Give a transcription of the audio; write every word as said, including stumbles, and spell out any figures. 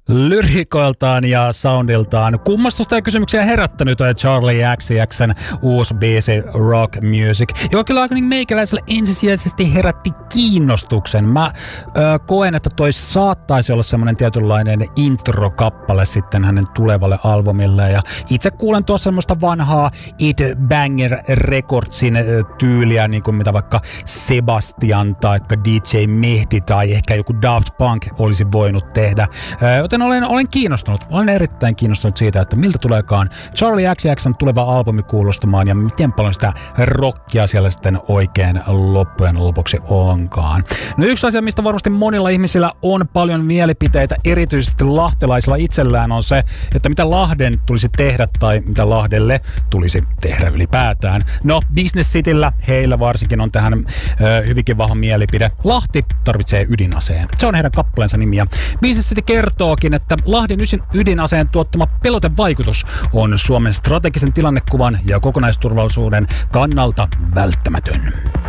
Lyrikoiltaan ja soundiltaan kummastusta ja kysymyksiä herättänyt Charli X C X:n uusi biisi Rock Music, joka kyllä aika niin meikäläiselle ensisijaisesti herätti kiinnostuksen. Mä ö, koen, että toi saattaisi olla semmoinen tietynlainen intro-kappale sitten hänen tulevalle albumille. Ja itse kuulen tuossa semmoista vanhaa Ed Banger Recordsin tyyliä, niin kuin mitä vaikka Sebastian tai D J Mehdi tai ehkä joku Daft Punk olisi voinut tehdä. Joten olen, olen kiinnostunut, olen erittäin kiinnostunut siitä, että miltä tuleekaan Charli X C X:n tuleva albumi kuulostamaan ja miten paljon sitä rockia siellä sitten oikein loppujen lopuksi onkaan. No yksi asia, mistä varmasti monilla ihmisillä on paljon mielipiteitä, erityisesti lahtelaisilla itsellään, on se, että mitä Lahden tulisi tehdä tai mitä Lahdelle tulisi tehdä ylipäätään. No, Business Cityllä, heillä varsinkin on tähän ö, hyvinkin vahva mielipide. Lahti tarvitsee ydinaseen. Se on heidän kappaleensa nimi. Ja Business City kertookin, että Lahden ydinaseen tuottama pelotevaikutus on Suomen strategisen tilannekuvan ja kokonaisturvallisuuden kannalta välttämätön.